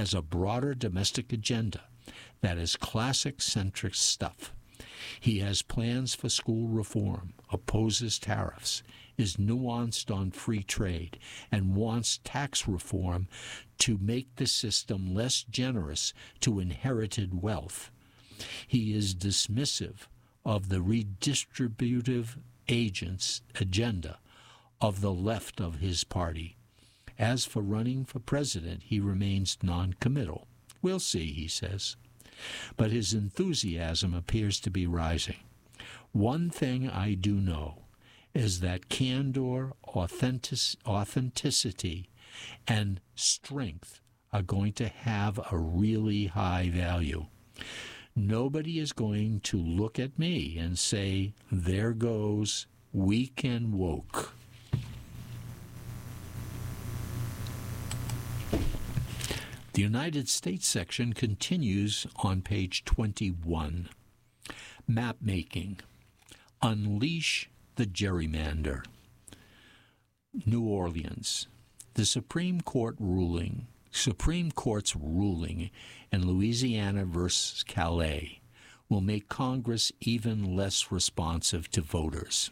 has a broader domestic agenda that is classic-centric stuff. He has plans for school reform, opposes tariffs, is nuanced on free trade, and wants tax reform to make the system less generous to inherited wealth. He is dismissive of the redistributive agent's agenda of the left of his party. As for running for president, he remains non-committal. We'll see, he says. But his enthusiasm appears to be rising. One thing I do know is that candor, authenticity, and strength are going to have a really high value. Nobody is going to look at me and say, there goes weak and woke. The United States section continues on page 21. Map making. Unleash the gerrymander. New Orleans. The Supreme Court's ruling in Louisiana versus Calais will make Congress even less responsive to voters.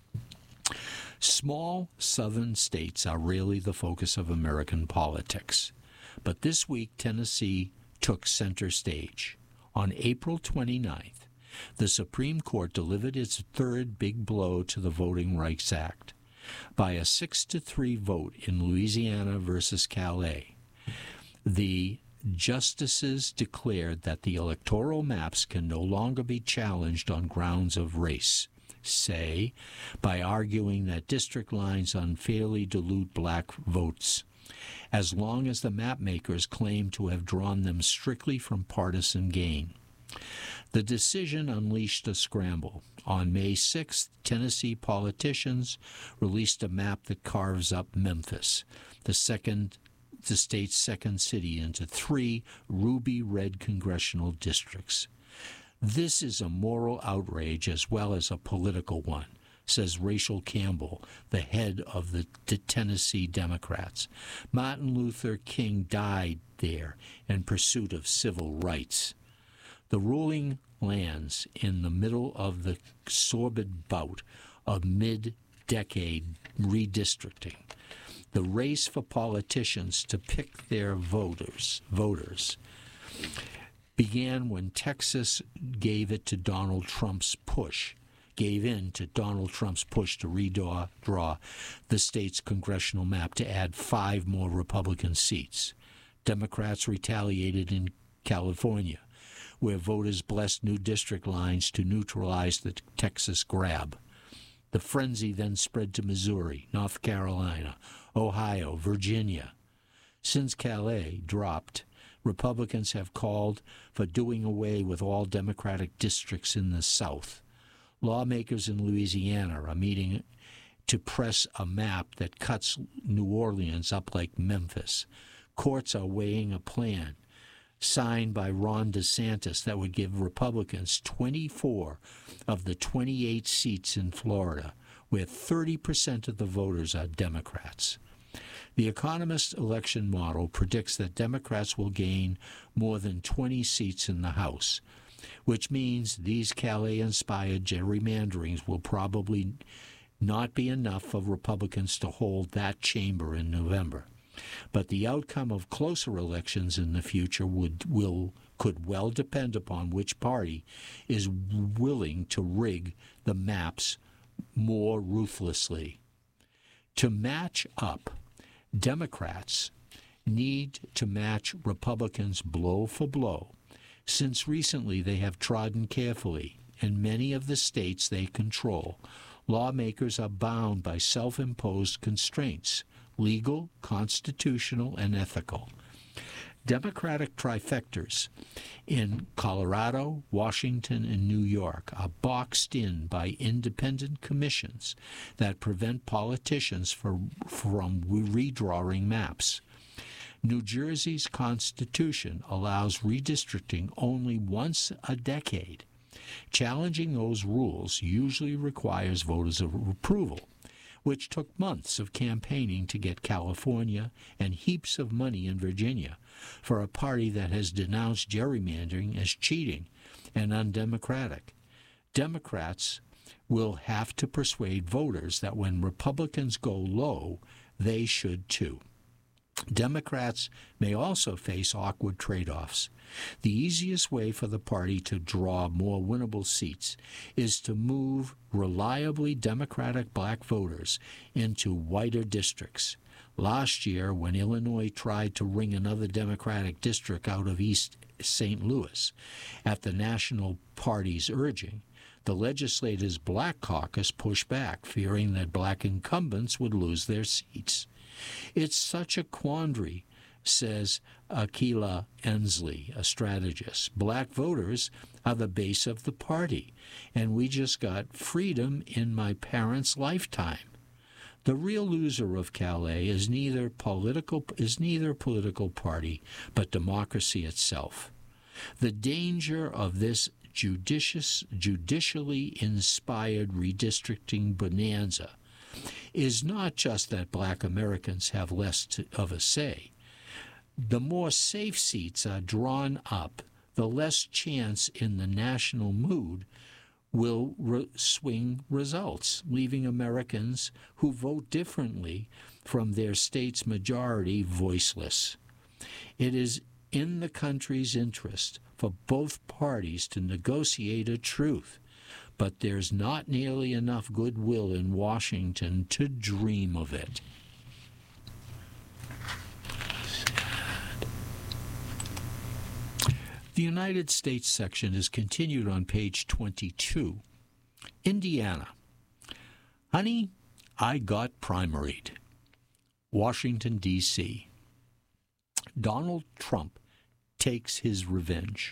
Small southern states are rarely the focus of American politics. But this week, Tennessee took center stage. On April 29th, the Supreme Court delivered its third big blow to the Voting Rights Act. By a 6-3 vote in Louisiana versus Calais, the justices declared that the electoral maps can no longer be challenged on grounds of race, say, by arguing that district lines unfairly dilute black votes, as long as the mapmakers claim to have drawn them strictly from partisan gain. The decision unleashed a scramble. On May 6th, Tennessee politicians released a map that carves up Memphis, the state's second city, into 3 ruby-red congressional districts. This is a moral outrage as well as a political one, says Rachel Campbell, the head of the Tennessee Democrats. Martin Luther King died there in pursuit of civil rights. The ruling lands in the middle of the sordid bout of mid-decade redistricting. The race for politicians to pick their voters began when Texas gave in to Donald Trump's push to redraw the state's congressional map to add 5 more Republican seats. Democrats retaliated in California, where voters blessed new district lines to neutralize the Texas grab. The frenzy then spread to Missouri, North Carolina, Ohio, Virginia. Since Calais dropped, Republicans have called for doing away with all Democratic districts in the South. Lawmakers in Louisiana are meeting to press a map that cuts New Orleans up like Memphis. Courts are weighing a plan signed by Ron DeSantis that would give Republicans 24 of the 28 seats in Florida, where 30% of the voters are Democrats. The Economist election model predicts that Democrats will gain more than 20 seats in the House, which means these Calais-inspired gerrymanderings will probably not be enough for Republicans to hold that chamber in November. But the outcome of closer elections in the future could well depend upon which party is willing to rig the maps more ruthlessly. To match up, Democrats need to match Republicans blow for blow, since recently they have trodden carefully. In many of the states they control, lawmakers are bound by self-imposed constraints, legal, constitutional, and ethical. Democratic trifectas in Colorado, Washington, and New York are boxed in by independent commissions that prevent politicians from redrawing maps. New Jersey's constitution allows redistricting only once a decade. Challenging those rules usually requires voters' approval, which took months of campaigning to get California and heaps of money in Virginia for a party that has denounced gerrymandering as cheating and undemocratic. Democrats will have to persuade voters that when Republicans go low, they should too. Democrats may also face awkward trade-offs. The easiest way for the party to draw more winnable seats is to move reliably Democratic black voters into whiter districts. Last year, when Illinois tried to wring another Democratic district out of East St. Louis, at the National Party's urging, the legislature's black caucus pushed back, fearing that black incumbents would lose their seats. It's such a quandary, says Akilah Ensley, a strategist. Black voters are the base of the party, and we just got freedom in my parents' lifetime. The real loser of Calais is neither political party, but democracy itself. The danger of this judicially inspired redistricting bonanza is not just that black Americans have less of a say. The more safe seats are drawn up, the less chance in the national mood will swing results, leaving Americans who vote differently from their state's majority voiceless. It is in the country's interest for both parties to negotiate a truce, but there's not nearly enough goodwill in Washington to dream of it. The United States section is continued on page 22. Indiana. Honey, I got primaried. Washington, D.C. Donald Trump takes his revenge.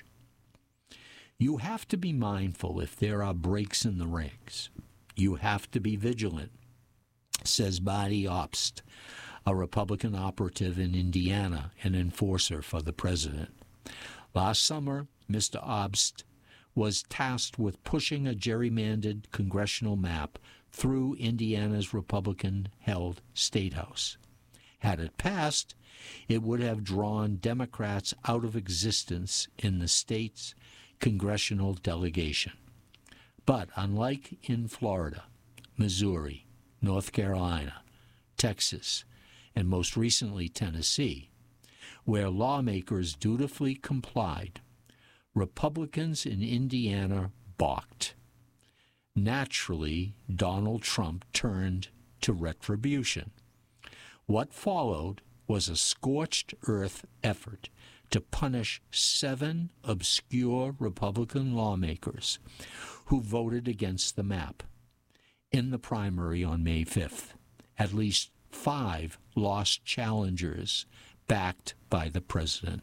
You have to be mindful if there are breaks in the ranks. You have to be vigilant, says Marty Obst, a Republican operative in Indiana, an enforcer for the president. Last summer, Mr. Obst was tasked with pushing a gerrymandered congressional map through Indiana's Republican-held State House. Had it passed, it would have drawn Democrats out of existence in the state's congressional delegation. But unlike in Florida, Missouri, North Carolina, Texas, and most recently Tennessee, where lawmakers dutifully complied, Republicans in Indiana balked. Naturally, Donald Trump turned to retribution. What followed was a scorched earth effort to punish 7 obscure Republican lawmakers who voted against the map. In the primary on May 5th, at least 5 lost challengers backed by the president.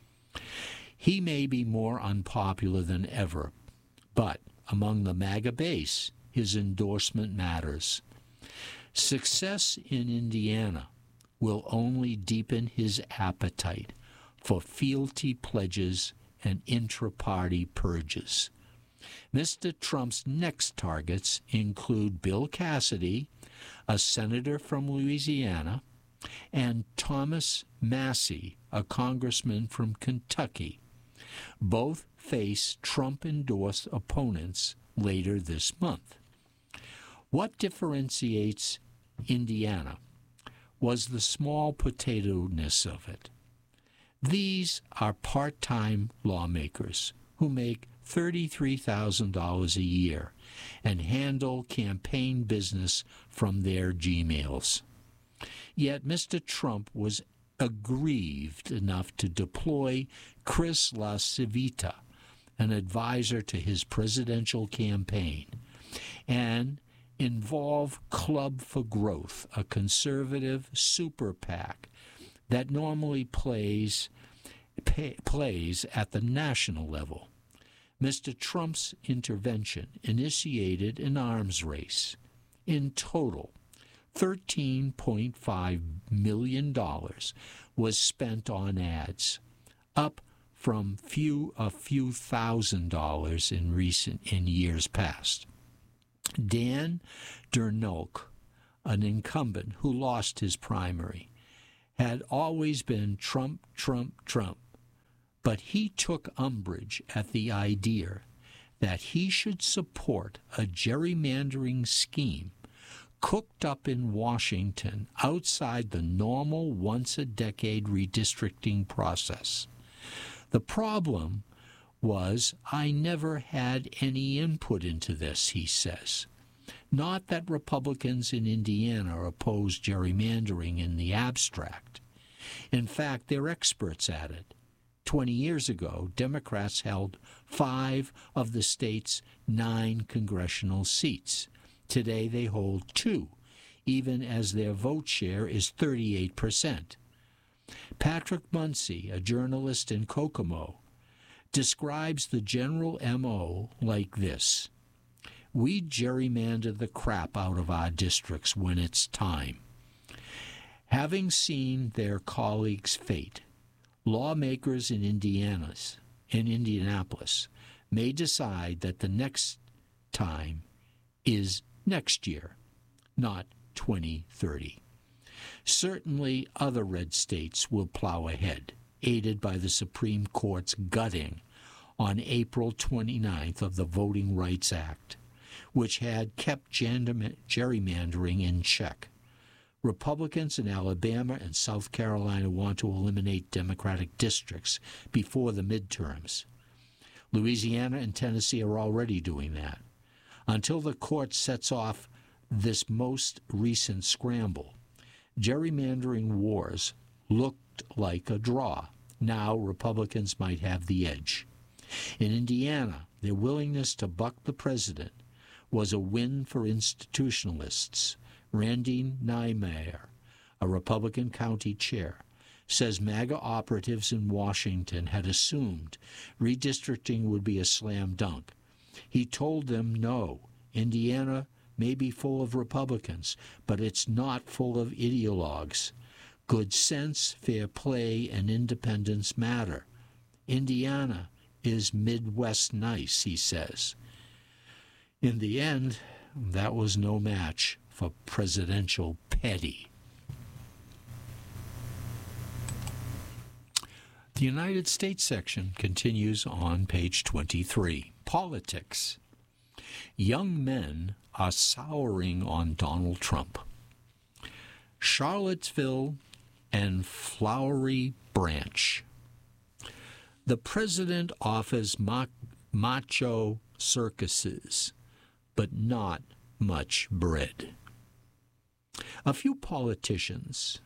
He may be more unpopular than ever, but among the MAGA base, his endorsement matters. Success in Indiana will only deepen his appetite for fealty pledges and intra-party purges. Mr. Trump's next targets include Bill Cassidy, a senator from Louisiana, and Thomas Massie, a congressman from Kentucky. Both face Trump-endorsed opponents later this month. What differentiates Indiana was the small potato-ness of it. These are part-time lawmakers who make $33,000 a year and handle campaign business from their Gmails. Yet Mr. Trump was aggrieved enough to deploy Chris LaCivita, an advisor to his presidential campaign, and involve Club for Growth, a conservative super PAC that normally plays at the national level. Mr. Trump's intervention initiated an arms race. In total, $13.5 million was spent on ads, up from a few $1,000s in years past. Dan Dernolk, an incumbent who lost his primary, had always been Trump, Trump, Trump. But he took umbrage at the idea that he should support a gerrymandering scheme cooked up in Washington outside the normal once-a-decade redistricting process. The problem was, I never had any input into this, he says. Not that Republicans in Indiana oppose gerrymandering in the abstract. In fact, they're experts at it. 20 years ago, Democrats held 5 of the state's 9 congressional seats. Today they hold 2, even as their vote share is 38%. Patrick Muncy, a journalist in Kokomo, describes the general M.O. like this: we gerrymander the crap out of our districts when it's time. Having seen their colleagues' fate, lawmakers in Indianapolis may decide that the next time is next year, not 2030. Certainly other red states will plow ahead, aided by the Supreme Court's gutting on April 29th of the Voting Rights Act, which had kept gerrymandering in check. Republicans in Alabama and South Carolina want to eliminate Democratic districts before the midterms. Louisiana and Tennessee are already doing that. Until the court sets off this most recent scramble, gerrymandering wars looked like a draw. Now Republicans might have the edge. In Indiana, their willingness to buck the president was a win for institutionalists. Randy Niemeyer, a Republican county chair, says MAGA operatives in Washington had assumed redistricting would be a slam dunk. He told them, no, Indiana may be full of Republicans, but it's not full of ideologues. Good sense, fair play, and independence matter. Indiana is Midwest nice, he says. In the end, that was no match for presidential petty. The United States section continues on page 23. Politics. Young men are souring on Donald Trump. Charlottesville and Flowery Branch. The president offers macho circuses, but not much bread. Few politicians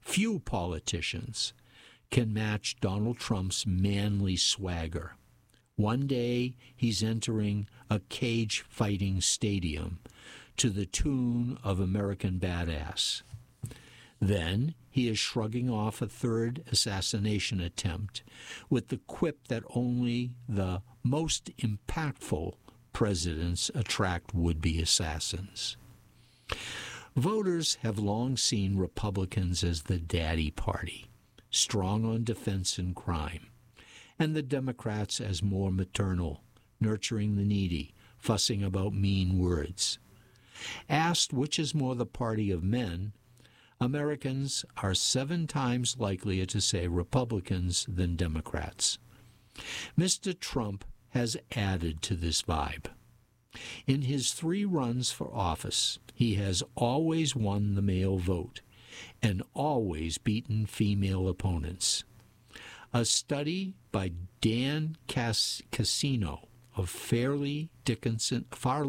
can match Donald Trump's manly swagger. One day he's entering a cage-fighting stadium to the tune of American Badass. Then he is shrugging off a third assassination attempt with the quip that only the most impactful presidents attract would-be assassins. Voters have long seen Republicans as the daddy party, strong on defense and crime, and the Democrats as more maternal, nurturing the needy, fussing about mean words. Asked which is more the party of men, Americans are 7 times likelier to say Republicans than Democrats. Mr. Trump has added to this vibe. In his 3 runs for office, he has always won the male vote and always beaten female opponents. A study by Dan Cassino of Fairleigh Dickinson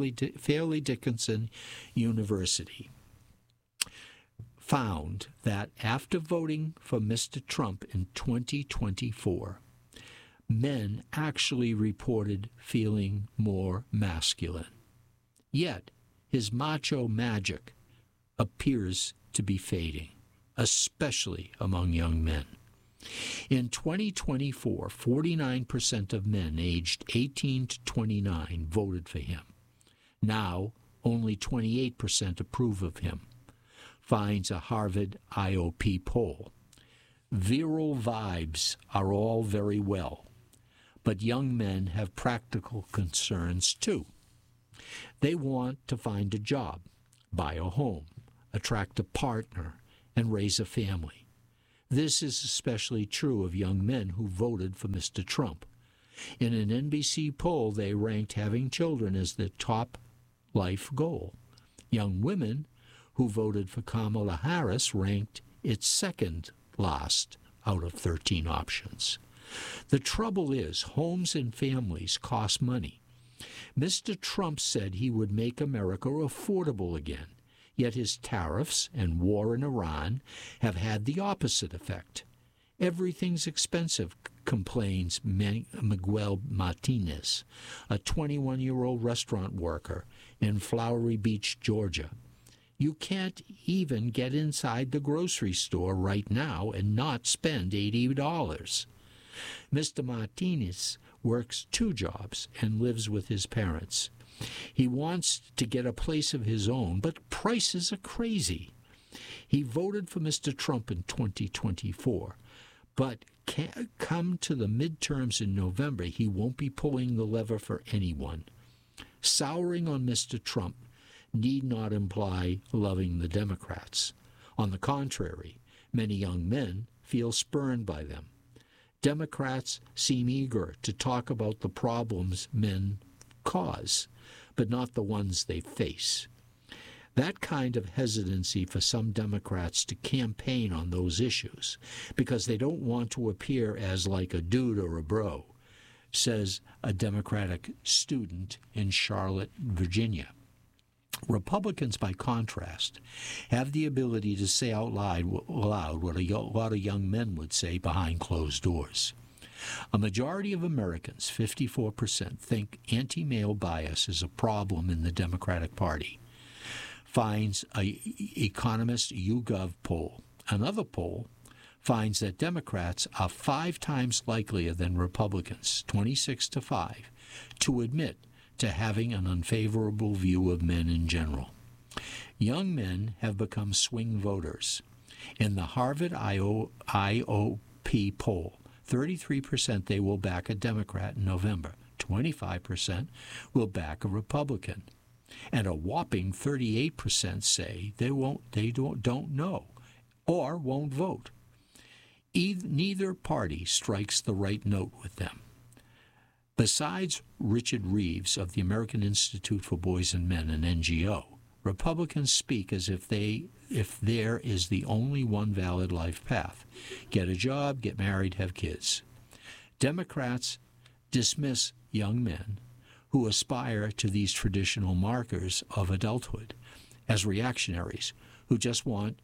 University found that after voting for Mr. Trump in 2024, men actually reported feeling more masculine. Yet, his macho magic appears to be fading, especially among young men. In 2024, 49% of men aged 18 to 29 voted for him. Now, only 28% approve of him, finds a Harvard IOP poll. Virile vibes are all very well, but young men have practical concerns too. They want to find a job, buy a home, attract a partner, and raise a family. This is especially true of young men who voted for Mr. Trump. In an NBC poll, they ranked having children as their top life goal. Young women who voted for Kamala Harris ranked it second last out of 13 options. The trouble is, homes and families cost money. Mr. Trump said he would make America affordable again, yet his tariffs and war in Iran have had the opposite effect. Everything's expensive, complains Miguel Martinez, a 21-year-old restaurant worker in Flowery Beach, Georgia. You can't even get inside the grocery store right now and not spend $80. Mr. Martinez works 2 jobs and lives with his parents. He wants to get a place of his own, but prices are crazy. He voted for Mr. Trump in 2024, but come to the midterms in November, he won't be pulling the lever for anyone. Souring on Mr. Trump need not imply loving the Democrats. On the contrary, many young men feel spurned by them. Democrats seem eager to talk about the problems men cause, but not the ones they face. That kind of hesitancy for some Democrats to campaign on those issues because they don't want to appear as like a dude or a bro, says a Democratic student in Charlotte, Virginia. Republicans, by contrast, have the ability to say out loud what a lot of young men would say behind closed doors. A majority of Americans, 54%, think anti-male bias is a problem in the Democratic Party, finds an Economist YouGov poll. Another poll finds that Democrats are 5 times likelier than Republicans, 26-5, to admit to having an unfavorable view of men in general. Young men have become swing voters. In the Harvard IOP poll, 33% they will back a Democrat in November, 25% will back a Republican, and a whopping 38% say they don't know or won't vote. Neither party strikes the right note with them. Besides Richard Reeves of the American Institute for Boys and Men, an NGO, Republicans speak as if there is the only one valid life path: get a job, get married, have kids. Democrats dismiss young men who aspire to these traditional markers of adulthood as reactionaries who just want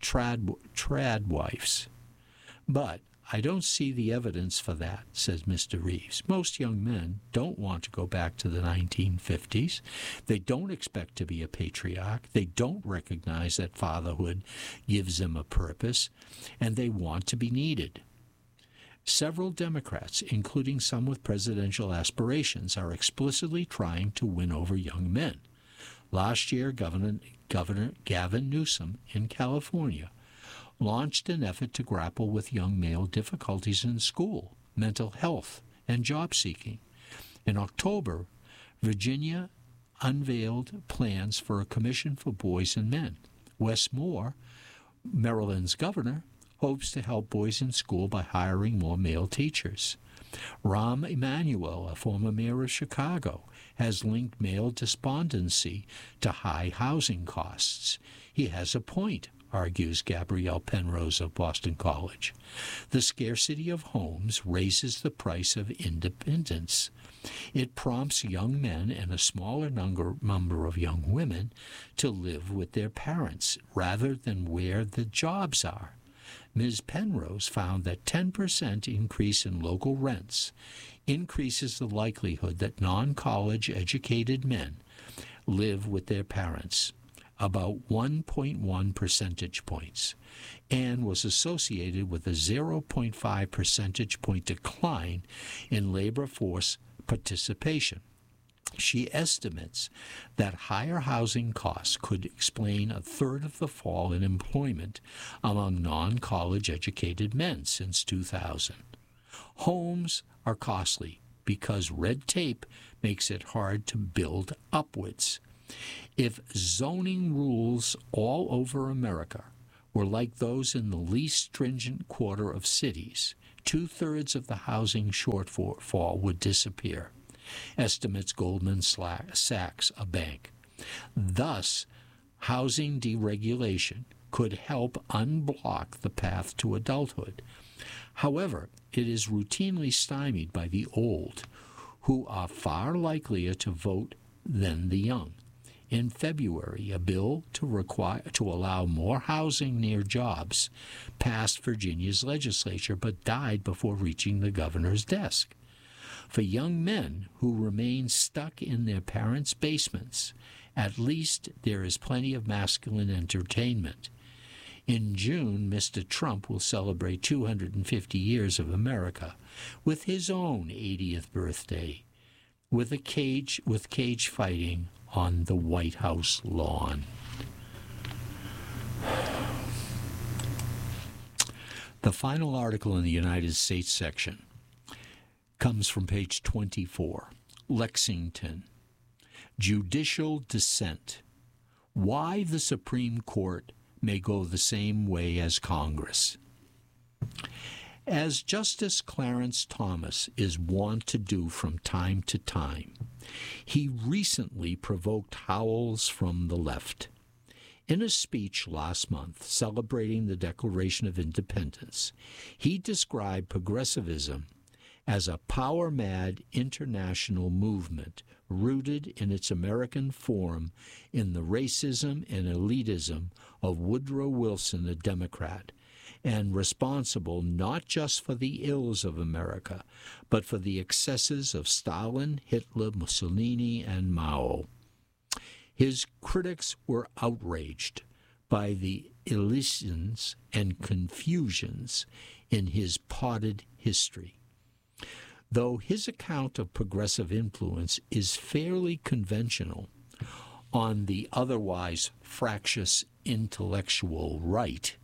trad wives. But I don't see the evidence for that, says Mr. Reeves. Most young men don't want to go back to the 1950s. They don't expect to be a patriarch. They don't recognize that fatherhood gives them a purpose, and they want to be needed. Several Democrats, including some with presidential aspirations, are explicitly trying to win over young men. Last year, Governor Gavin Newsom in California launched an effort to grapple with young male difficulties in school, mental health, and job seeking. In October, Virginia unveiled plans for a commission for boys and men. Wes Moore, Maryland's governor, hopes to help boys in school by hiring more male teachers. Rahm Emanuel, a former mayor of Chicago, has linked male despondency to high housing costs. He has a point, argues Gabrielle Penrose of Boston College. The scarcity of homes raises the price of independence. It prompts young men and a smaller number of young women to live with their parents rather than where the jobs are. Ms. Penrose found that 10% increase in local rents increases the likelihood that non-college educated men live with their parents, about 1.1 percentage points, and was associated with a 0.5 percentage point decline in labor force participation. She estimates that higher housing costs could explain a third of the fall in employment among non-college educated men since 2000. Homes are costly because red tape makes it hard to build upwards. If zoning rules all over America were like those in the least stringent quarter of cities, 2/3 of the housing shortfall would disappear, estimates Goldman Sachs, a bank. Thus, housing deregulation could help unblock the path to adulthood. However, it is routinely stymied by the old, who are far likelier to vote than the young. In February, a bill to allow more housing near jobs passed Virginia's legislature but died before reaching the governor's desk. For young men who remain stuck in their parents' basements, at least there is plenty of masculine entertainment. In June, Mr. Trump will celebrate 250 years of America with his own 80th birthday, with cage fighting on the White House lawn. The final article in the United States section comes from page 24. Lexington. Judicial dissent. Why the Supreme Court may go the same way as Congress. As Justice Clarence Thomas is wont to do from time to time, he recently provoked howls from the left. In a speech last month celebrating the Declaration of Independence, he described progressivism as a power-mad international movement rooted in its American form in the racism and elitism of Woodrow Wilson, a Democrat, and responsible not just for the ills of America, but for the excesses of Stalin, Hitler, Mussolini, and Mao. His critics were outraged by the elisions and confusions in his potted history. Though his account of progressive influence is fairly conventional on the otherwise fractious intellectual right,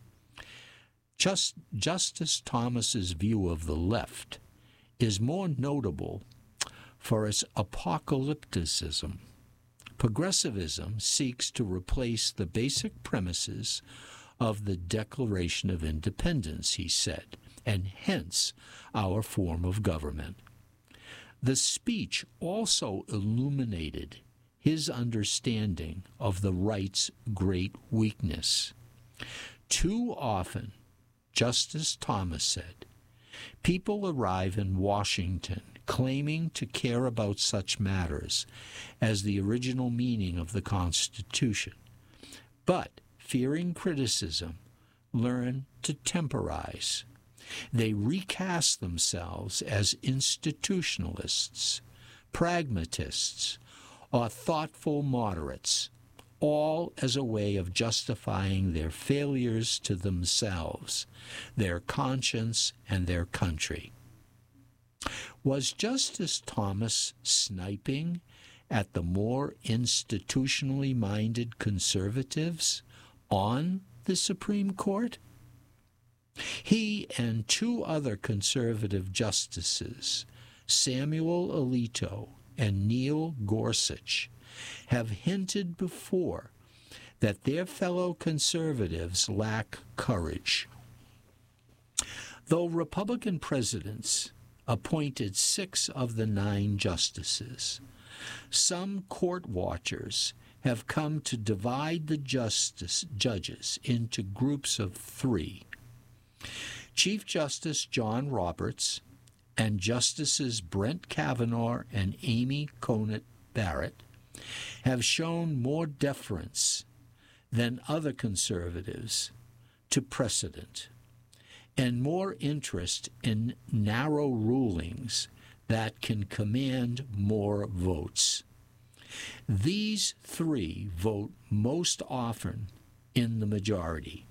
Justice Thomas's view of the left is more notable for its apocalypticism. Progressivism seeks to replace the basic premises of the Declaration of Independence, he said, and hence our form of government. The speech also illuminated his understanding of the right's great weakness. Too often, Justice Thomas said, people arrive in Washington claiming to care about such matters as the original meaning of the Constitution, but, fearing criticism, learn to temporize. They recast themselves as institutionalists, pragmatists, or thoughtful moderates, all as a way of justifying their failures to themselves, their conscience, and their country. Was Justice Thomas sniping at the more institutionally minded conservatives on the Supreme Court? He and two other conservative justices, Samuel Alito and Neil Gorsuch, have hinted before that their fellow conservatives lack courage. Though Republican presidents appointed 6 of the 9 justices, some court watchers have come to divide the judges into groups of 3. Chief Justice John Roberts and Justices Brett Kavanaugh and Amy Coney Barrett have shown more deference than other conservatives to precedent and more interest in narrow rulings that can command more votes. These 3 vote most often in the majority.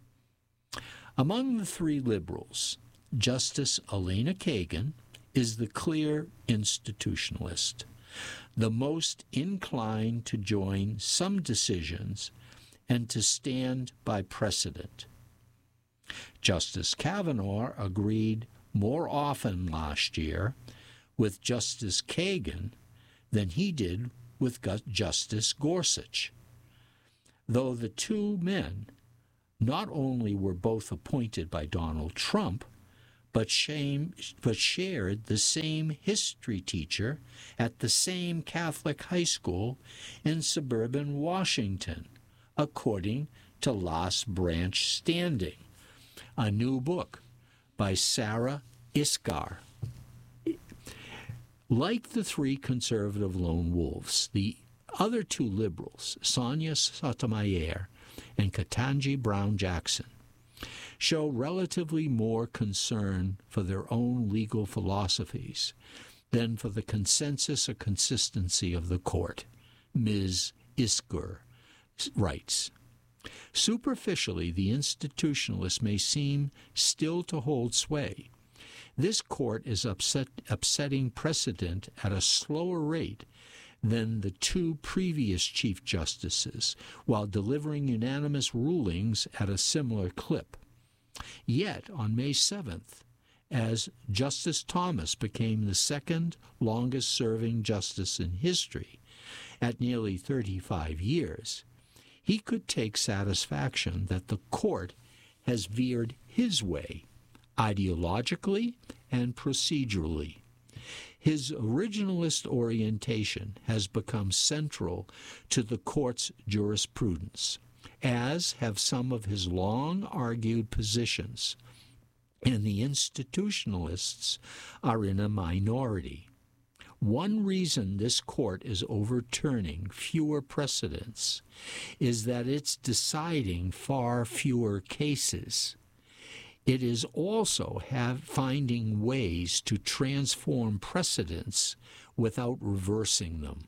Among the 3 liberals, Justice Elena Kagan is the clear institutionalist, the most inclined to join some decisions and to stand by precedent. Justice Kavanaugh agreed more often last year with Justice Kagan than he did with Justice Gorsuch. Though the two men not only were both appointed by Donald Trump, but shared the same history teacher at the same Catholic high school in suburban Washington, according to Last Branch Standing, a new book by Sarah Isgur. Like the three conservative lone wolves, the other two liberals, Sonia Sotomayor and Ketanji Brown Jackson, show relatively more concern for their own legal philosophies than for the consensus or consistency of the court, Ms. Isgur writes. Superficially, the institutionalists may seem still to hold sway. This court is upsetting precedent at a slower rate than the two previous Chief Justices, while delivering unanimous rulings at a similar clip. Yet, on May 7th, as Justice Thomas became the second longest-serving justice in history, at nearly 35 years, he could take satisfaction that the court has veered his way, ideologically and procedurally. His originalist orientation has become central to the court's jurisprudence, as have some of his long-argued positions, and the institutionalists are in a minority. One reason this court is overturning fewer precedents is that it's deciding far fewer cases. It is also finding ways to transform precedents without reversing them.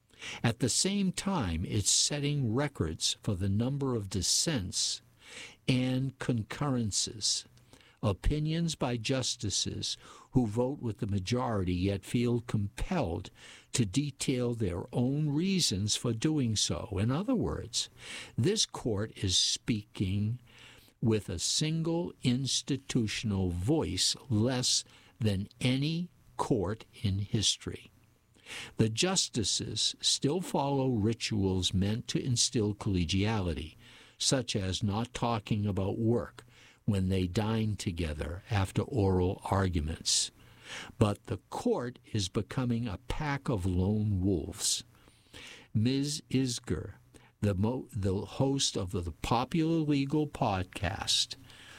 At the same time, it's setting records for the number of dissents and concurrences, opinions by justices who vote with the majority yet feel compelled to detail their own reasons for doing so. In other words, this court is speaking with a single institutional voice less than any court in history. The justices still follow rituals meant to instill collegiality, such as not talking about work when they dine together after oral arguments. But the court is becoming a pack of lone wolves. Ms. Isgur, the host of the popular legal podcast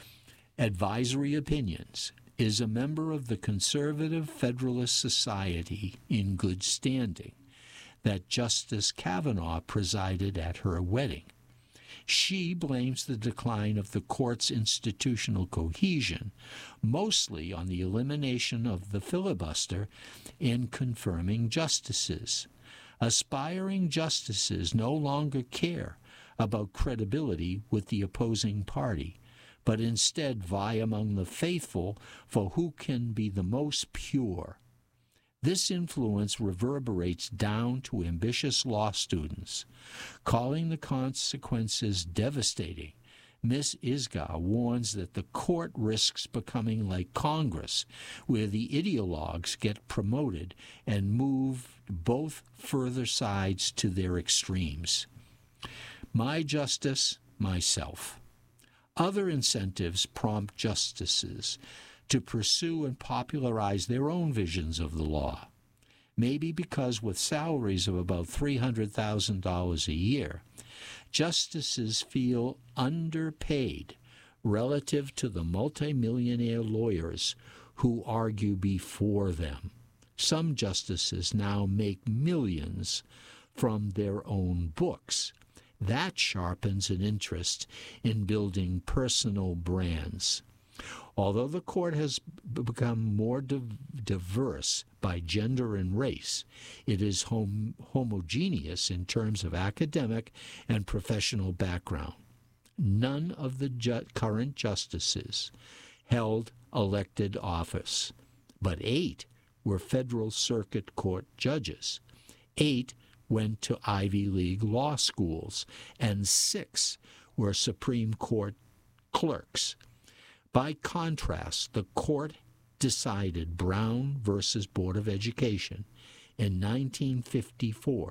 Advisory Opinions, is a member of the Conservative Federalist Society in good standing that Justice Kavanaugh presided at her wedding. She blames the decline of the court's institutional cohesion mostly on the elimination of the filibuster in confirming justices. Aspiring justices no longer care about credibility with the opposing party, but instead vie among the faithful for who can be the most pure. This influence reverberates down to ambitious law students. Calling the consequences devastating, Ms. Isgur warns that the court risks becoming like Congress, where the ideologues get promoted and move both further sides to their extremes. My justice, myself. Other incentives prompt justices to pursue and popularize their own visions of the law. Maybe because with salaries of about $300,000 a year, justices feel underpaid relative to the multimillionaire lawyers who argue before them. Some justices now make millions from their own books. That sharpens an interest in building personal brands. Although the court has become more diverse by gender and race, it is homogeneous in terms of academic and professional background. None of the current justices held elected office, but 8 were Federal Circuit Court judges. 8 went to Ivy League law schools, and 6 were Supreme Court clerks. By contrast, the court decided Brown versus Board of Education in 1954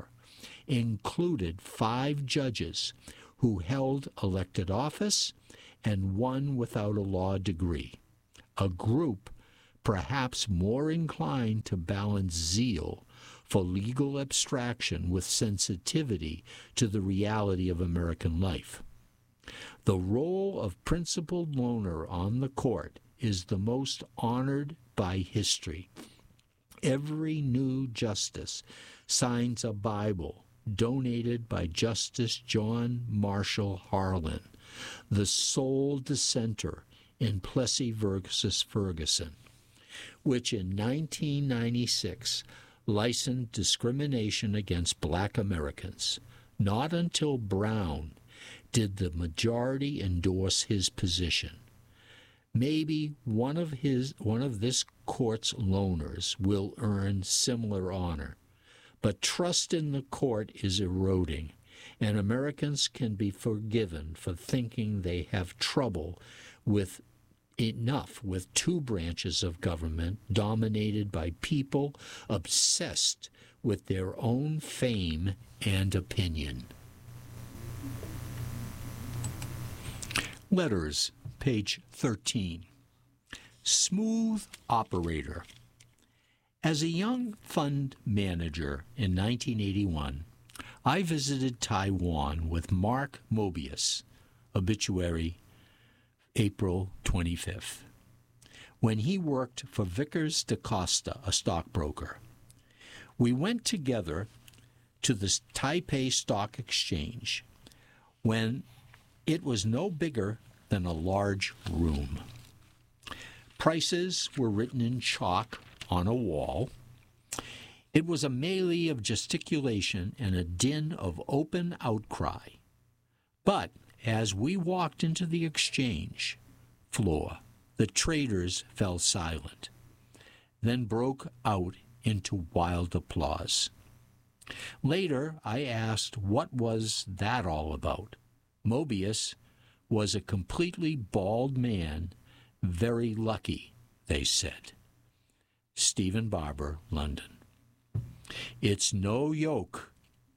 included 5 judges who held elected office and 1 without a law degree, a group perhaps more inclined to balance zeal for legal abstraction with sensitivity to the reality of American life. The role of principled loner on the court is the most honored by history. Every new justice signs a Bible donated by Justice John Marshall Harlan, the sole dissenter in Plessy versus Ferguson, which in 1996 licensed discrimination against black Americans. Not until Brown did the majority endorse his position. Maybe one of this court's loners will earn similar honor, but trust in the court is eroding, and Americans can be forgiven for thinking they have trouble with 2 branches of government dominated by people obsessed with their own fame and opinion. Letters, page 13. Smooth operator. As a young fund manager in 1981, I visited Taiwan with Mark Mobius, obituary April 25th, when he worked for Vickers DaCosta, a stockbroker. We went together to the Taipei Stock Exchange when it was no bigger than a large room. Prices were written in chalk on a wall. It was a melee of gesticulation and a din of open outcry. But as we walked into the exchange floor, the traders fell silent, then broke out into wild applause. Later, I asked what was that all about. Mobius was a completely bald man, very lucky, they said. Stephen Barber, London. It's no yoke.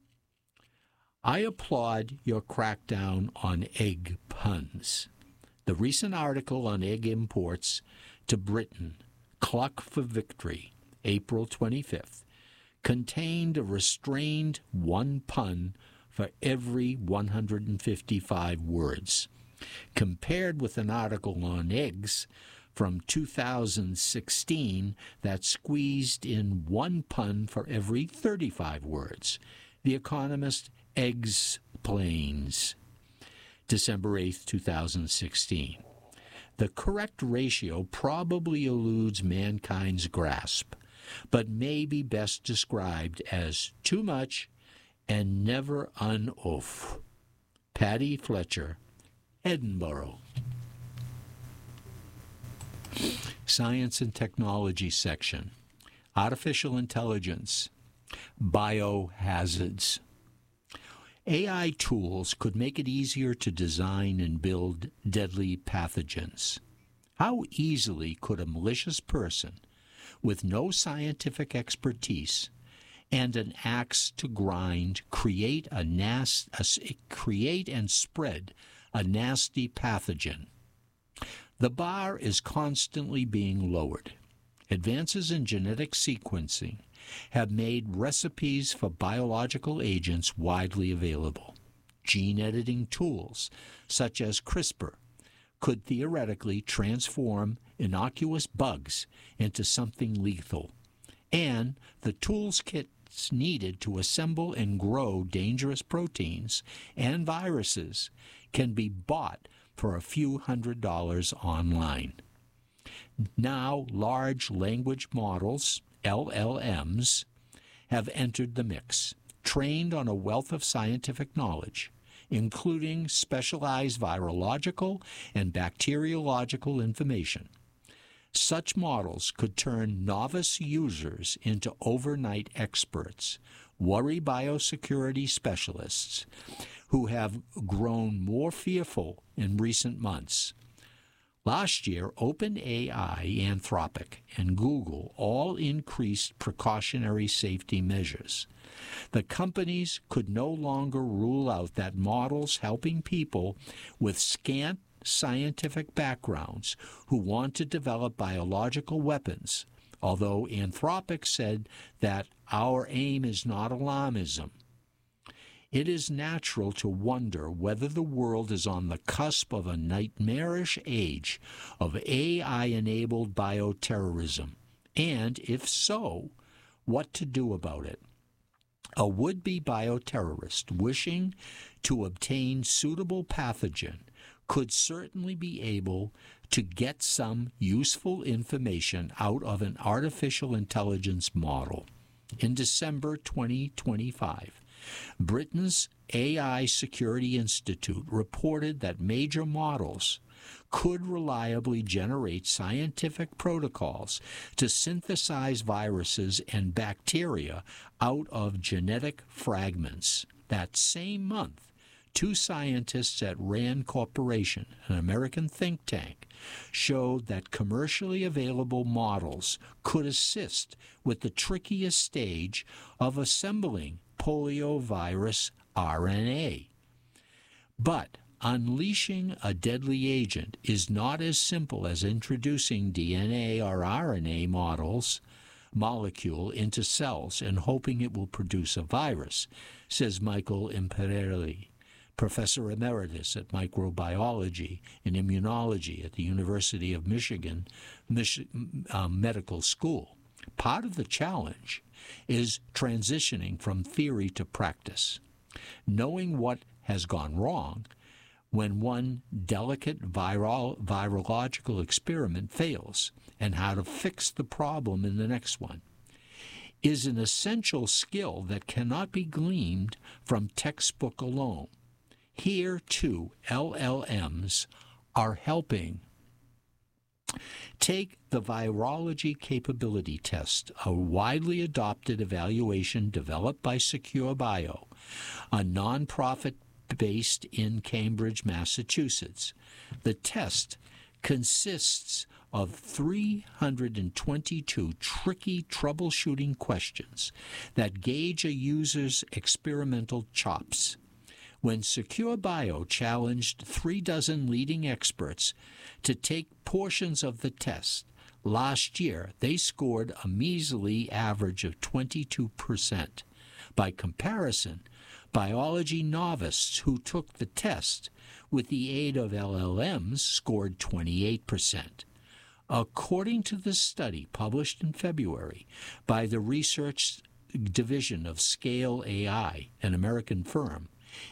I applaud your crackdown on egg puns. The recent article on egg imports to Britain, Cluck for Victory, April 25th, contained a restrained 1 pun for every 155 words, compared with an article on eggs from 2016 that squeezed in 1 pun for every 35 words. The Economist Eggs Planes, December 8, 2016. The correct ratio probably eludes mankind's grasp, but may be best described as too much and never enough. Paddy Fletcher, Edinburgh. Science and Technology section. Artificial Intelligence. Biohazards. AI tools could make it easier to design and build deadly pathogens. How easily could a malicious person with no scientific expertise and an axe to grind create and spread a nasty pathogen? The bar is constantly being lowered. Advances in genetic sequencing have made recipes for biological agents widely available. Gene editing tools, such as CRISPR, could theoretically transform innocuous bugs into something lethal, and the tools kits needed to assemble and grow dangerous proteins and viruses can be bought for a few $100s online. Now, large language models, LLMs, have entered the mix, trained on a wealth of scientific knowledge, including specialized virological and bacteriological information. Such models could turn novice users into overnight experts, worry biosecurity specialists, who have grown more fearful in recent months. Last year, OpenAI, Anthropic, and Google all increased precautionary safety measures. The companies could no longer rule out that models helping people with scant scientific backgrounds who want to develop biological weapons, although Anthropic said that our aim is not alarmism. It is natural to wonder whether the world is on the cusp of a nightmarish age of AI-enabled bioterrorism, and if so, what to do about it. A would-be bioterrorist wishing to obtain suitable pathogen could certainly be able to get some useful information out of an artificial intelligence model. In December 2025, Britain's AI Security Institute reported that major models could reliably generate scientific protocols to synthesize viruses and bacteria out of genetic fragments. That same month, 2 scientists at RAND Corporation, an American think tank, showed that commercially available models could assist with the trickiest stage of assembling poliovirus RNA. But unleashing a deadly agent is not as simple as introducing DNA or RNA molecule into cells and hoping it will produce a virus, says Michael Imperelli, Professor Emeritus at Microbiology and Immunology at the University of Michigan Medical School. Part of the challenge is transitioning from theory to practice, knowing what has gone wrong when one delicate virological experiment fails and how to fix the problem in the next one is an essential skill that cannot be gleaned from textbook alone. Here, too, LLMs are helping. Take the Virology Capability Test, a widely adopted evaluation developed by Secure Bio, a nonprofit based in Cambridge, Massachusetts. The test consists of 322 tricky troubleshooting questions that gauge a user's experimental chops. When Secure Bio challenged 36 leading experts to take portions of the test, last year they scored a measly average of 22%. By comparison, biology novices who took the test with the aid of LLMs scored 28%. According to the study published in February by the research division of Scale AI, an American firm,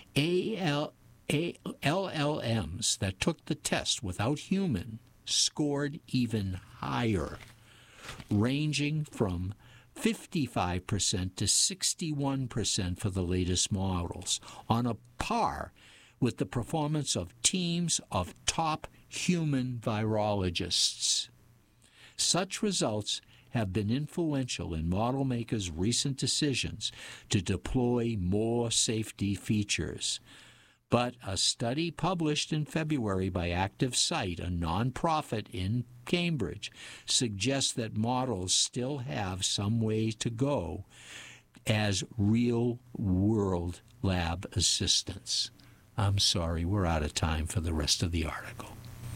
LLMs that took the test without human scored even higher, ranging from 55% to 61% for the latest models, on a par with the performance of teams of top human virologists. Such results have been influential in model makers' recent decisions to deploy more safety features. But a study published in February by ActiveSite, a nonprofit in Cambridge, suggests that models still have some way to go as real-world lab assistants. I'm sorry, we're out of time for the rest of the article.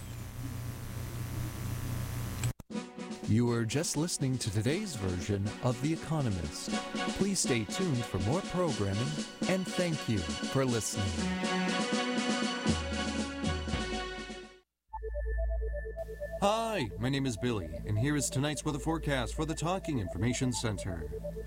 You were just listening to today's version of The Economist. Please stay tuned for more programming, and thank you for listening. Hi, my name is Billy, and here is tonight's weather forecast for the Talking Information Center.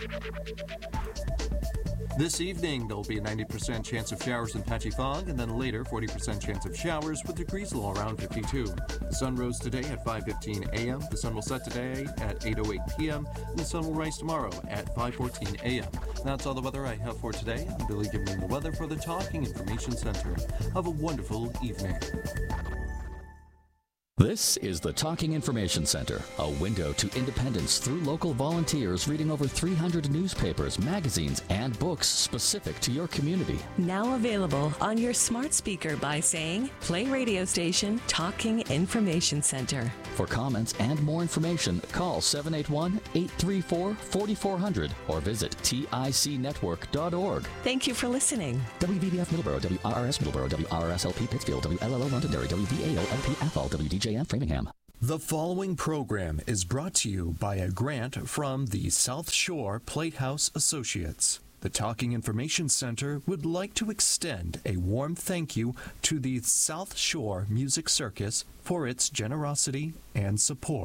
This evening, there will be a 90% chance of showers and patchy fog, and then later, 40% chance of showers with degrees low around 52. The sun rose today at 5:15 a.m., the sun will set today at 8:08 p.m., and the sun will rise tomorrow at 5:14 a.m. That's all the weather I have for today. I'm Billy giving you the weather for the Talking Information Center. Have a wonderful evening. This is the Talking Information Center, a window to independence through local volunteers reading over 300 newspapers, magazines, and books specific to your community. Now available on your smart speaker by saying, play radio station Talking Information Center. For comments and more information, call 781-834-4400 or visit ticnetwork.org. Thank you for listening. WVBF Middleborough, WRRS Middleborough, WRSLP Pittsfield, WLLO Londonderry, WVAO LP Athol, WDJM Framingham. The following program is brought to you by a grant from the South Shore Platehouse Associates. The Talking Information Center would like to extend a warm thank you to the South Shore Music Circus for its generosity and support.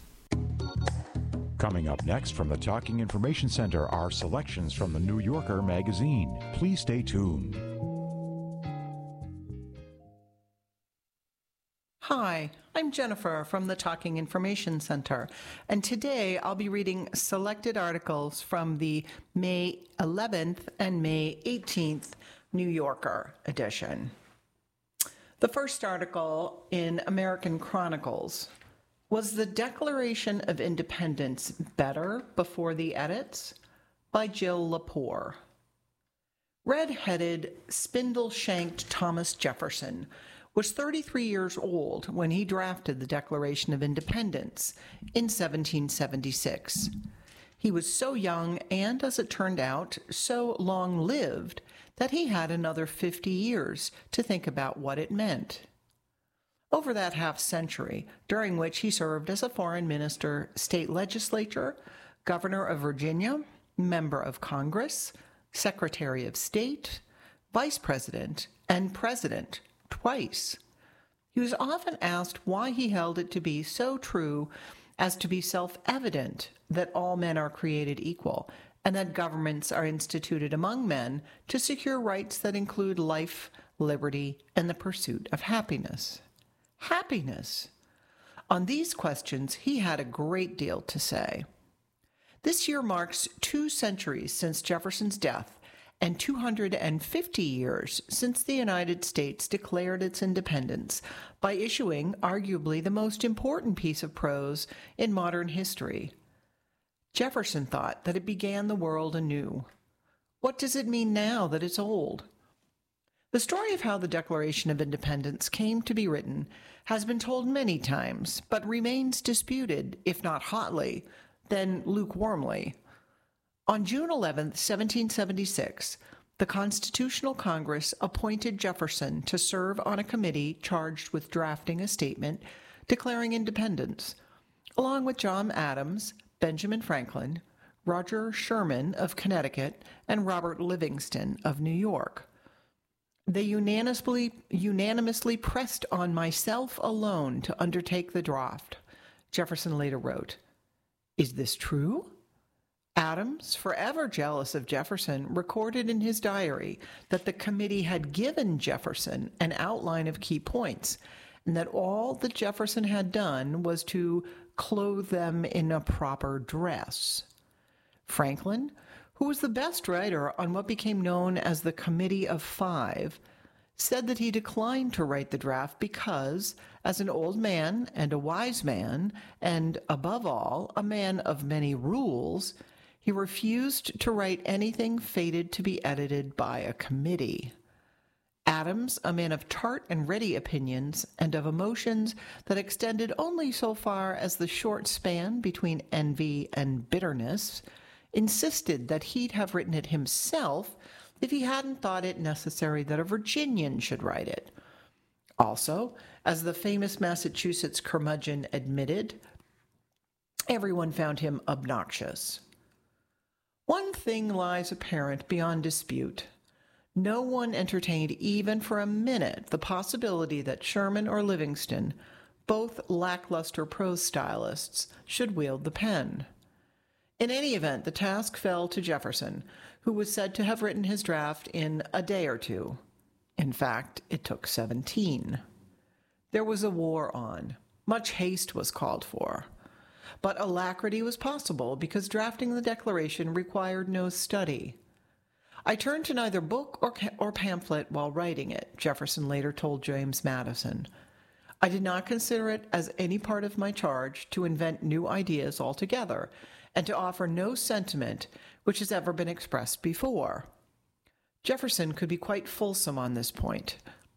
Coming up next from the Talking Information Center are selections from the New Yorker magazine. Please stay tuned. Hi, I'm Jennifer from the Talking Information Center, and today I'll be reading selected articles from the May 11th and May 18th New Yorker edition. The first article in American Chronicles: Was the Declaration of Independence better before the edits? By Jill Lepore. Red-headed, spindle-shanked Thomas Jefferson was 33 years old when he drafted the Declaration of Independence in 1776. He was so young and, as it turned out, so long-lived that he had another 50 years to think about what it meant. Over that half-century, during which he served as a foreign minister, state legislature, governor of Virginia, member of Congress, secretary of state, vice president, and president twice. He was often asked why he held it to be so true as to be self-evident that all men are created equal and that governments are instituted among men to secure rights that include life, liberty, and the pursuit of happiness. Happiness! On these questions, he had a great deal to say. This year marks 2 centuries since Jefferson's death and 250 years since the United States declared its independence by issuing arguably the most important piece of prose in modern history. Jefferson thought that it began the world anew. What does it mean now that it's old? The story of how the Declaration of Independence came to be written has been told many times, but remains disputed, if not hotly, then lukewarmly. On June 11, 1776, the Constitutional Congress appointed Jefferson to serve on a committee charged with drafting a statement declaring independence, along with John Adams, Benjamin Franklin, Roger Sherman of Connecticut, and Robert Livingston of New York. They unanimously pressed on myself alone to undertake the draft. Jefferson later wrote, "Is this true?" Adams, forever jealous of Jefferson, recorded in his diary that the committee had given Jefferson an outline of key points, and that all that Jefferson had done was to clothe them in a proper dress. Franklin, who was the best writer on what became known as the Committee of Five, said that he declined to write the draft because, as an old man and a wise man, and, above all, a man of many rules, he refused to write anything fated to be edited by a committee. Adams, a man of tart and ready opinions and of emotions that extended only so far as the short span between envy and bitterness, insisted that he'd have written it himself if he hadn't thought it necessary that a Virginian should write it. Also, as the famous Massachusetts curmudgeon admitted, everyone found him obnoxious. One thing lies apparent beyond dispute. No one entertained even for a minute the possibility that Sherman or Livingston, both lackluster prose stylists, should wield the pen. In any event, the task fell to Jefferson, who was said to have written his draft in a day or two. In fact, it took 17. There was a war on. Much haste was called for. But alacrity was possible because drafting the Declaration required no study. "I turned to neither book or pamphlet while writing it," Jefferson later told James Madison. I did not consider it as any part of my charge to invent new ideas altogether, and to offer no sentiment which has ever been expressed before. Jefferson could be quite fulsome on this point.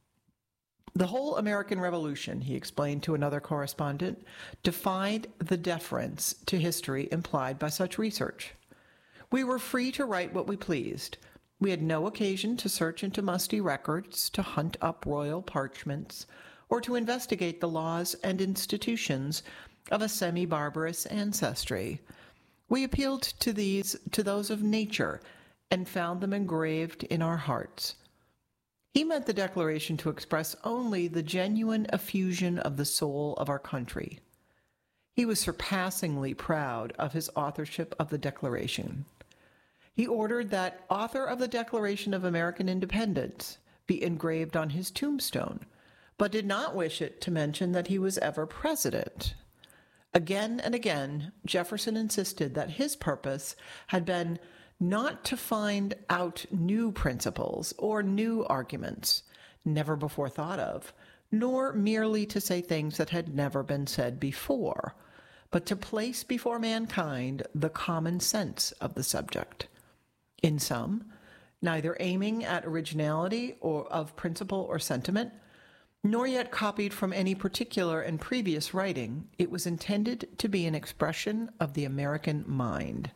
The whole American Revolution, he explained to another correspondent, defied the deference to history implied by such research. We were free to write what we pleased. We had no occasion to search into musty records, to hunt up royal parchments, or to investigate the laws and institutions of a semi-barbarous ancestry. We appealed to those of nature, and found them engraved in our hearts. He meant the Declaration to express only the genuine effusion of the soul of our country. He was surpassingly proud of his authorship of the Declaration. He ordered that author of the Declaration of American Independence be engraved on his tombstone, but did not wish it to mention that he was ever president. Again and again, Jefferson insisted that his purpose had been not to find out new principles or new arguments, never before thought of, nor merely to say things that had never been said before, but to place before mankind the common sense of the subject. In sum, neither aiming at originality or of principle or sentiment, nor yet copied from any particular and previous writing, it was intended to be an expression of the American mind.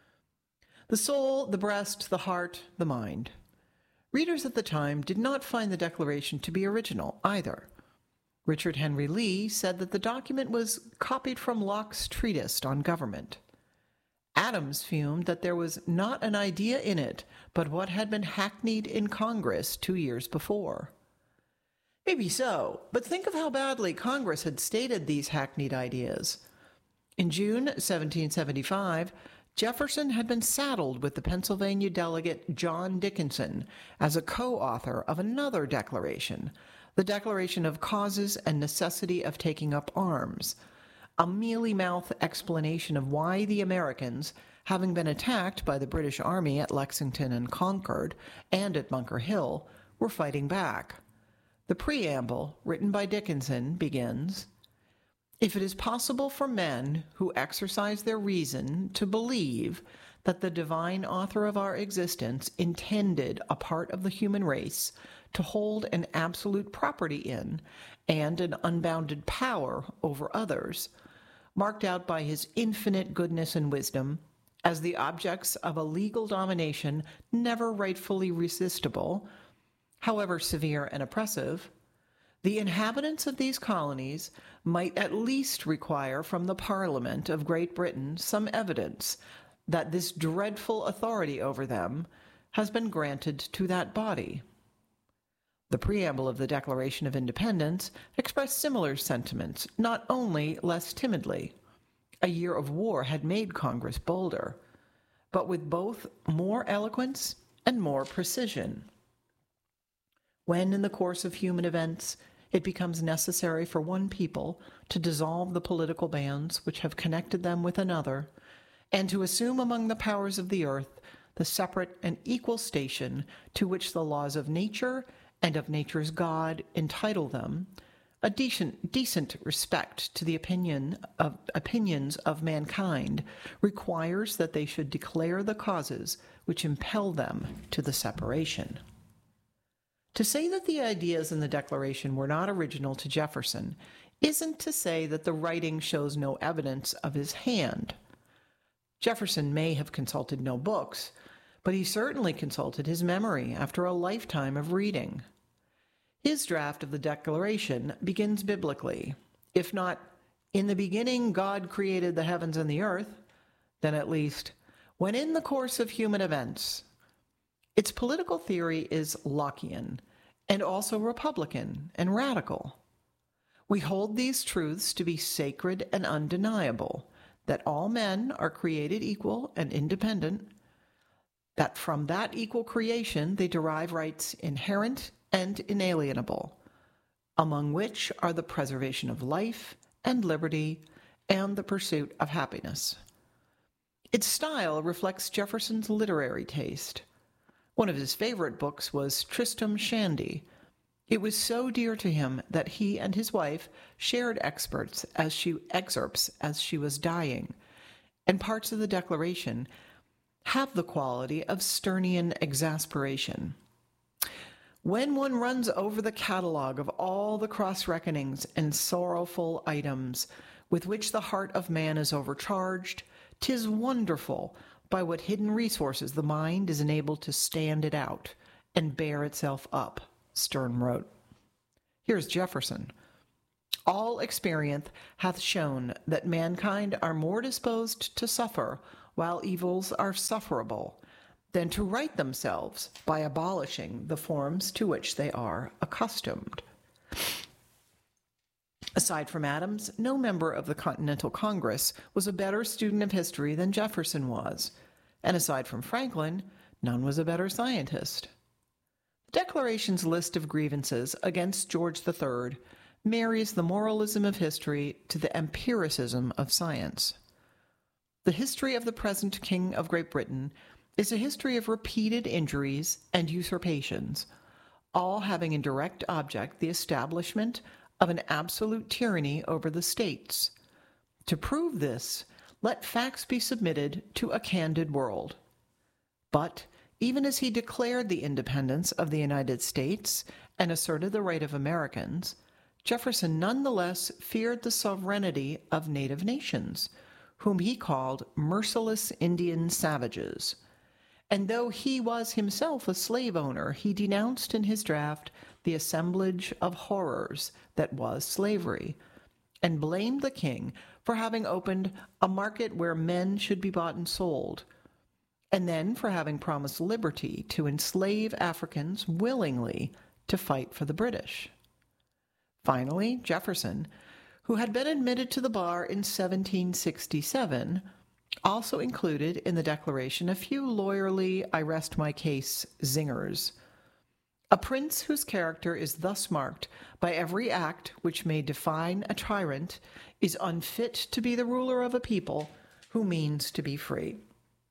The soul, the breast, the heart, the mind. Readers at the time did not find the Declaration to be original either. Richard Henry Lee said that the document was copied from Locke's treatise on government. Adams fumed that there was not an idea in it but what had been hackneyed in Congress 2 years before. Maybe so, but think of how badly Congress had stated these hackneyed ideas. In June 1775, Jefferson had been saddled with the Pennsylvania delegate John Dickinson as a co-author of another declaration, the Declaration of Causes and Necessity of Taking Up Arms, a mealy-mouthed explanation of why the Americans, having been attacked by the British Army at Lexington and Concord and at Bunker Hill, were fighting back. The preamble, written by Dickinson, begins, "If it is possible for men who exercise their reason to believe that the divine author of our existence intended a part of the human race to hold an absolute property in and an unbounded power over others, marked out by his infinite goodness and wisdom, as the objects of a legal domination never rightfully resistible, however severe and oppressive, the inhabitants of these colonies might at least require from the Parliament of Great Britain some evidence that this dreadful authority over them has been granted to that body." The preamble of the Declaration of Independence expressed similar sentiments, not only less timidly. A year of war had made Congress bolder, but with both more eloquence and more precision. When, in the course of human events, it becomes necessary for one people to dissolve the political bands which have connected them with another, and to assume among the powers of the earth the separate and equal station to which the laws of nature and of nature's God entitle them, a decent respect to the opinions of mankind requires that they should declare the causes which impel them to the separation. To say that the ideas in the Declaration were not original to Jefferson isn't to say that the writing shows no evidence of his hand. Jefferson may have consulted no books, but he certainly consulted his memory after a lifetime of reading. His draft of the Declaration begins biblically. If not, "In the beginning God created the heavens and the earth," then at least, "when in the course of human events." Its political theory is Lockean, and also Republican and radical. We hold these truths to be sacred and undeniable, that all men are created equal and independent, that from that equal creation they derive rights inherent and inalienable, among which are the preservation of life and liberty and the pursuit of happiness. Its style reflects Jefferson's literary taste. One of his favorite books was Tristram Shandy, It was so dear to him that he and his wife shared excerpts as she was dying, and parts of the Declaration have the quality of Sternian exasperation. When one runs over the catalogue of all the cross-reckonings and sorrowful items with which the heart of man is overcharged, 'tis wonderful by what hidden resources the mind is enabled to stand it out and bear itself up, Sterne wrote. Here's Jefferson. All experience hath shown that mankind are more disposed to suffer while evils are sufferable than to right themselves by abolishing the forms to which they are accustomed. Aside from Adams, no member of the Continental Congress was a better student of history than Jefferson was, and aside from Franklin, none was a better scientist. The Declaration's list of grievances against George III marries the moralism of history to the empiricism of science. The history of the present King of Great Britain is a history of repeated injuries and usurpations, all having in direct object the establishment of an absolute tyranny over the states. To prove this, let facts be submitted to a candid world. But even as he declared the independence of the United States and asserted the right of Americans, Jefferson nonetheless feared the sovereignty of native nations, whom he called merciless Indian savages. And though he was himself a slave owner, he denounced in his draft the assemblage of horrors that was slavery, and blamed the king for having opened a market where men should be bought and sold, and then for having promised liberty to enslave Africans willingly to fight for the British. Finally, Jefferson, who had been admitted to the bar in 1767, also included in the Declaration a few lawyerly I rest my case zingers. A prince whose character is thus marked by every act which may define a tyrant is unfit to be the ruler of a people who means to be free.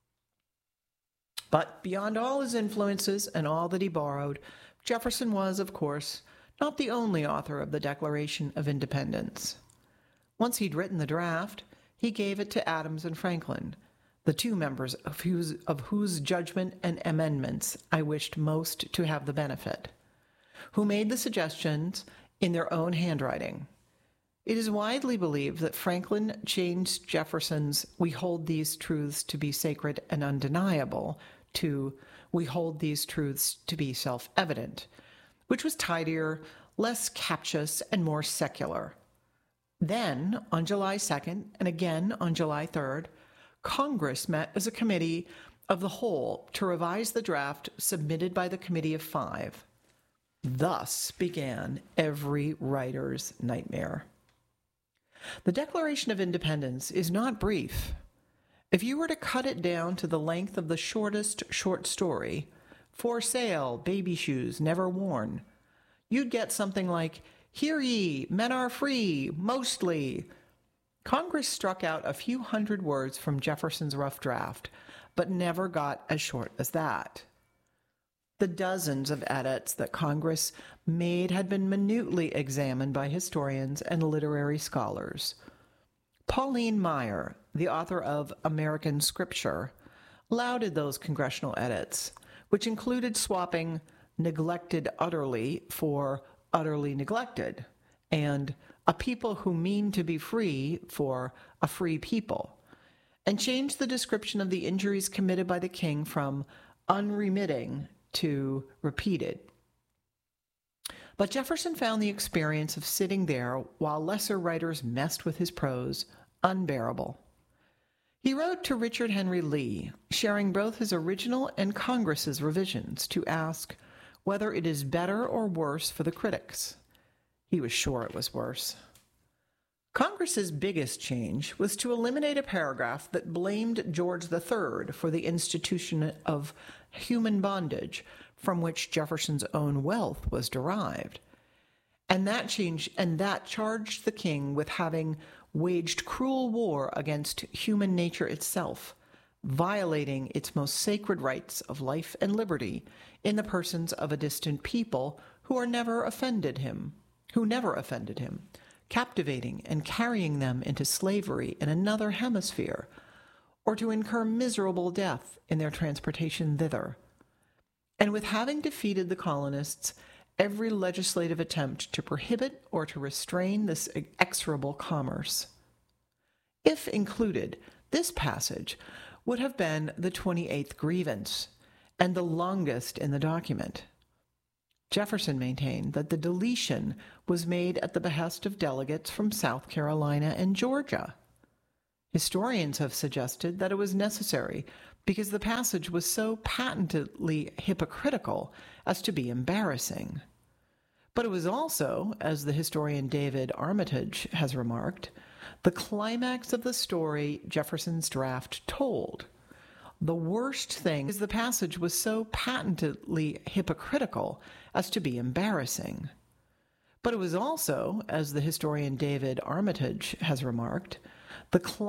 But beyond all his influences and all that he borrowed, Jefferson was, of course, not the only author of the Declaration of Independence. Once he'd written the draft, he gave it to Adams and Franklin, the two members of whose judgment and amendments I wished most to have the benefit, who made the suggestions in their own handwriting. It is widely believed that Franklin changed Jefferson's "we hold these truths to be sacred and undeniable" to "we hold these truths to be self-evident," which was tidier, less captious, and more secular. Then, on July 2nd, and again on July 3rd, Congress met as a committee of the whole to revise the draft submitted by the Committee of Five. Thus began every writer's nightmare. The Declaration of Independence is not brief. If you were to cut it down to the length of the shortest short story, "For sale, baby shoes never worn," you'd get something like, "Hear ye, men are free, mostly." Congress struck out a few hundred words from Jefferson's rough draft, but never got as short as that. The dozens of edits that Congress made had been minutely examined by historians and literary scholars. Pauline Maier, the author of American Scripture, lauded those congressional edits, which included swapping "neglected utterly" for "utterly neglected," and "a people who mean to be free" for "a free people," and changed the description of the injuries committed by the king from unremitting to repeated. But Jefferson found the experience of sitting there while lesser writers messed with his prose unbearable. He wrote to Richard Henry Lee, sharing both his original and Congress's revisions, to ask whether it is better or worse for the critics. He was sure it was worse. Congress's biggest change was to eliminate a paragraph that blamed George III for the institution of human bondage from which Jefferson's own wealth was derived. And that charged the king with having waged cruel war against human nature itself, violating its most sacred rights of life and liberty in the persons of a distant people who never offended him, captivating and carrying them into slavery in another hemisphere, or to incur miserable death in their transportation thither. And with having defeated the colonists, every legislative attempt to prohibit or to restrain this execrable commerce. If included, this passage would have been the 28th grievance, and the longest in the document. Jefferson maintained that the deletion was made at the behest of delegates from South Carolina and Georgia. Historians have suggested that it was necessary because the passage was so patently hypocritical as to be embarrassing. But it was also, as the historian David Armitage has remarked, the climax of the story Jefferson's draft told. The worst thing is the passage was so patently hypocritical as to be embarrassing. But it was also, as the historian David Armitage has remarked, the